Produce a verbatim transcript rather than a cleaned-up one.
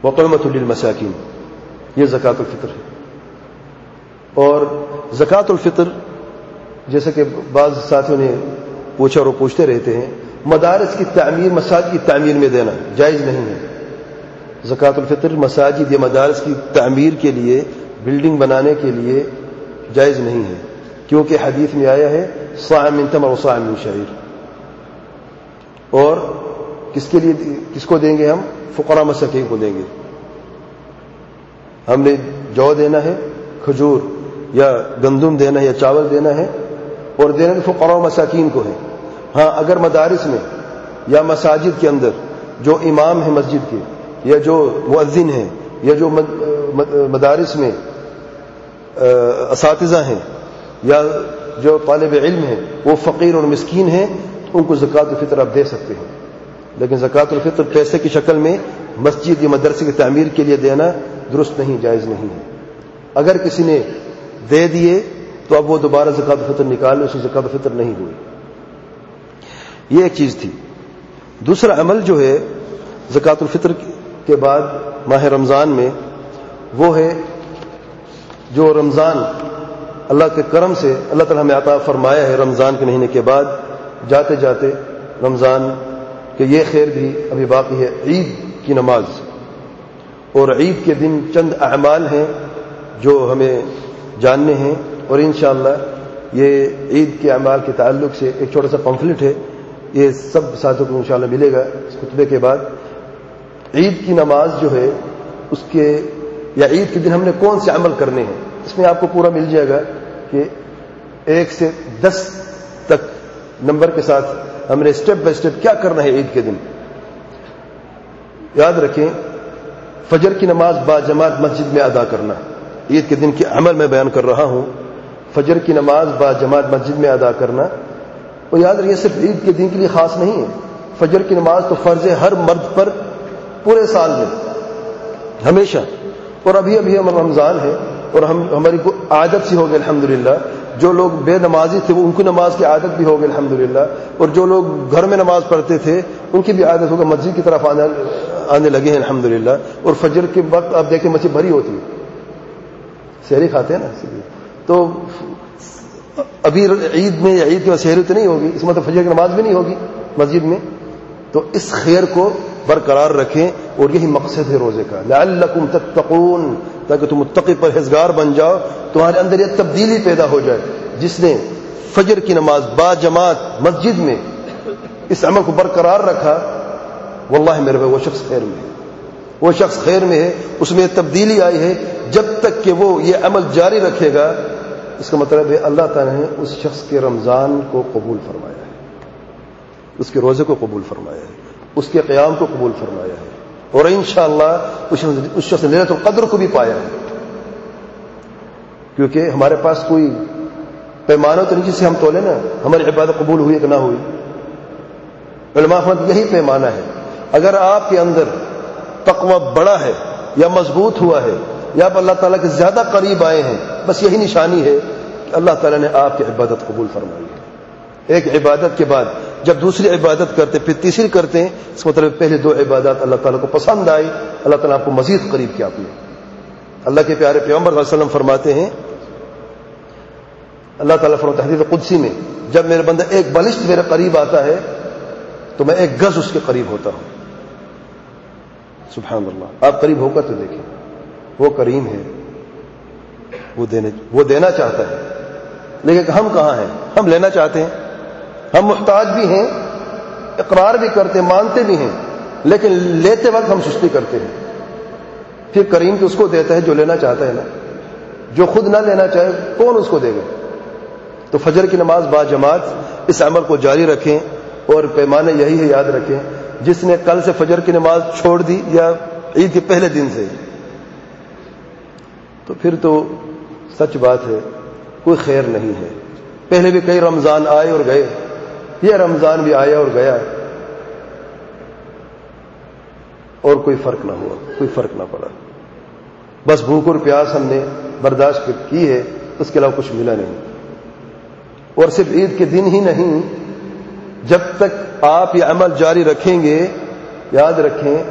وطعمۃ للمساکین، یہ زکوٰۃ الفطر ہے۔ اور زکوٰۃ الفطر جیسا کہ بعض ساتھیوں نے پوچھا اور پوچھتے رہتے ہیں، مدارس کی تعمیر، مساجد کی تعمیر میں دینا جائز نہیں ہے۔ زکوٰۃ الفطر مساجد یا مدارس کی تعمیر کے لیے، بلڈنگ بنانے کے لیے جائز نہیں ہے، کیونکہ حدیث میں آیا ہے صاع من تمر و صاع من شعیر۔ اور کس کے لیے، کس کو دیں گے ہم؟ فقراء مساکین کو دیں گے۔ ہم نے جو دینا ہے، کھجور یا گندم دینا ہے یا چاول دینا ہے، اور دینا تو فقراء و مساکین کو ہے۔ ہاں اگر مدارس میں یا مساجد کے اندر جو امام ہیں مسجد کے، یا جو مؤذن ہیں، یا جو مدارس میں اساتذہ ہیں، یا جو طالب علم ہیں وہ فقیر اور مسکین ہیں، تو ان کو زکوٰۃ الفطر آپ دے سکتے ہیں۔ لیکن زکوٰۃ الفطر پیسے کی شکل میں مسجد یا مدرسے کی تعمیر کے لیے دینا درست نہیں، جائز نہیں ہے۔ اگر کسی نے دے دیے تو اب وہ دوبارہ زکوٰۃ الفطر نکال لے، اس کی زکوٰۃ الفطر نہیں ہوئی۔ یہ ایک چیز تھی۔ دوسرا عمل جو ہے زکوٰۃ الفطر کے بعد ماہ رمضان میں، وہ ہے جو رمضان اللہ کے کرم سے اللہ تعالیٰ ہمیں عطا فرمایا ہے رمضان کے مہینے کے بعد، جاتے جاتے رمضان کہ یہ خیر بھی ابھی باقی ہے، عید کی نماز۔ اور عید کے دن چند اعمال ہیں جو ہمیں جاننے ہیں، اور انشاءاللہ یہ عید کے اعمال کے تعلق سے ایک چھوٹا سا پمفلٹ ہے، یہ سب ساتھوں کو انشاءاللہ ملے گا اس خطبے کے بعد۔ عید کی نماز جو ہے اس کے، یا عید کے دن ہم نے کون سے عمل کرنے ہیں، اس میں آپ کو پورا مل جائے گا کہ ایک سے دس تک نمبر کے ساتھ ہم نے اسٹیپ بائی اسٹیپ کیا کرنا ہے عید کے دن۔ یاد رکھیں، فجر کی نماز با جماعت مسجد میں ادا کرنا، عید کے دن کے عمل میں بیان کر رہا ہوں۔ فجر کی نماز با جماعت مسجد میں ادا کرنا، اور یاد رکھیں صرف عید کے دن کے لیے خاص نہیں ہے، فجر کی نماز تو فرض ہے ہر مرد پر پورے سال میں ہمیشہ۔ اور ابھی ابھی ہم رمضان ہے اور ہم ہماری کو عادت سی ہو گئی الحمدللہ، جو لوگ بے نمازی تھے وہ ان کی نماز کی عادت بھی ہو گئی الحمدللہ، اور جو لوگ گھر میں نماز پڑھتے تھے ان کی بھی عادت ہوگی، مسجد کی طرف آنے آنے لگے ہیں الحمدللہ۔ اور فجر کے وقت آپ دیکھیں مسجد بھری ہوتی ہے، سحری کھاتے ہیں نا، تو ابھی عید میں یا عید کے سحری تو نہیں ہوگی، اس مطلب فجر کی نماز بھی نہیں ہوگی مسجد میں۔ تو اس خیر کو برقرار رکھیں، اور یہی مقصد ہے روزے کا، لعلکم تتقون، تاکہ تم متقی پرہیزگار بن جاؤ، تمہارے اندر یہ تبدیلی پیدا ہو جائے۔ جس نے فجر کی نماز با جماعت مسجد میں اس عمل کو برقرار رکھا، واللہ میرے بھائی وہ شخص خیر میں ہے، وہ شخص خیر میں ہے، اس میں تبدیلی آئی ہے۔ جب تک کہ وہ یہ عمل جاری رکھے گا، اس کا مطلب ہے اللہ تعالیٰ نے اس شخص کے رمضان کو قبول فرمایا ہے، اس کے روزے کو قبول فرمایا ہے، اس کے قیام کو قبول فرمایا ہے، اور انشاءاللہ اس شخص نے لیلۃ القدر کو بھی پایا ہے۔ کیونکہ ہمارے پاس کوئی پیمانہ تو نہیں جس سے ہم تولے نا ہماری عبادت قبول ہوئی کہ نہ ہوئی۔ علماء فرماتے یہی پیمانہ ہے، اگر آپ کے اندر تقوی بڑا ہے یا مضبوط ہوا ہے یا آپ اللہ تعالیٰ کے زیادہ قریب آئے ہیں، بس یہی نشانی ہے کہ اللہ تعالیٰ نے آپ کی عبادت قبول فرمائی ہے۔ ایک عبادت کے بعد جب دوسری عبادت کرتے پھر تیسری کرتے ہیں، اس مطلب پہلے دو عبادات اللہ تعالیٰ کو پسند آئی، اللہ تعالیٰ آپ کو مزید قریب کیا اپنے۔ اللہ کے پیارے پیغمبر صلی اللہ علیہ وسلم فرماتے ہیں، اللہ تعالیٰ فرماتے ہیں حدیث قدسی میں، جب میرا بندہ ایک بلشت میرے قریب آتا ہے تو میں ایک گز اس کے قریب ہوتا ہوں۔ سبحان اللہ، آپ قریب ہو کر تو دیکھیں، وہ کریم ہے، وہ دینے وہ دینا چاہتا ہے، لیکن ہم کہاں ہیں؟ ہم لینا چاہتے ہیں، ہم محتاج بھی ہیں، اقرار بھی کرتے ہیں، مانتے بھی ہیں، لیکن لیتے وقت ہم سستی کرتے ہیں۔ پھر کریم تو اس کو دیتا ہے جو لینا چاہتا ہے نا، جو خود نہ لینا چاہے کون اس کو دے گا؟ تو فجر کی نماز با جماعت اس عمل کو جاری رکھیں، اور پیمانے یہی ہے، یاد رکھیں، جس نے کل سے فجر کی نماز چھوڑ دی یا عید کے پہلے دن سے، تو پھر تو سچ بات ہے کوئی خیر نہیں ہے۔ پہلے بھی کئی رمضان آئے اور گئے، یہ رمضان بھی آیا اور گیا، اور کوئی فرق نہ ہوا، کوئی فرق نہ پڑا، بس بھوک اور پیاس ہم نے برداشت کی ہے، اس کے علاوہ کچھ ملا نہیں۔ اور صرف عید کے دن ہی نہیں، جب تک آپ یہ عمل جاری رکھیں گے، یاد رکھیں